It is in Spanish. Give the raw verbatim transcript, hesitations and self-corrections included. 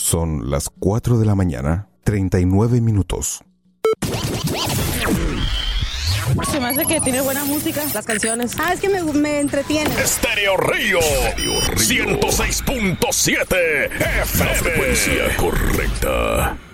Son las cuatro de la mañana, treinta y nueve minutos. Se me hace que tiene buena música, las canciones. Ah, es que me, me entretiene. Estéreo Río, ciento seis punto siete F M. La frecuencia correcta.